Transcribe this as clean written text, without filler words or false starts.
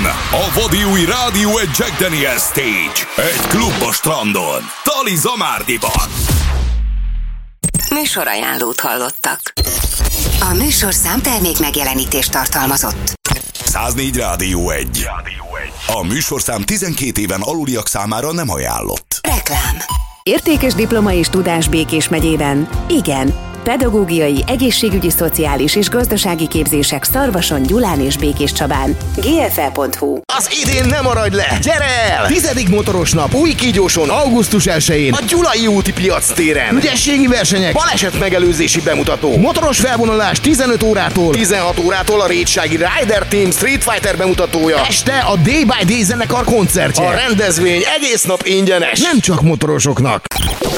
a vadi új Rádió egy Jack Daniel Stage. Egy klub a strandon. Tali Zamárdiban. Műsorajánlót hallottak. A műsorszám termék megjelenítést tartalmazott. 104 Rádió 1. A műsorszám 12 éven aluliak számára nem ajánlott. Reklám. Értékes diploma és tudás Békés megyében? Igen. Pedagógiai, egészségügyi, szociális és gazdasági képzések Szarvason, Gyulán és Békéscsabán. gfe.hu. Az idén nem maradj le! Gyere el! 10. motoros nap új kígyóson augusztus 1-én a Gyulai úti piac téren. Ügyességi versenyek, baleset megelőzési bemutató, motoros felvonulás 15 órától, 16 órától a rétsági Rider Team Street Fighter bemutatója. Este a Day by Day zenekar koncertje. A rendezvény egész nap ingyenes. Nem csak motorosoknak.